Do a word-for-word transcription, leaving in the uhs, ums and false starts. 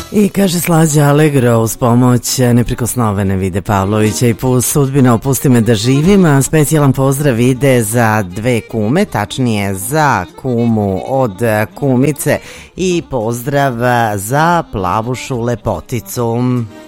I kaže Slađa Allegro uz pomoć neprikosnovene Vide Pavlovića i Pus sudbina opusti me da živim. Specijalan pozdrav ide za dve kume, tačnije za kumu od kumice i pozdrav za Plavušu Lepoticu.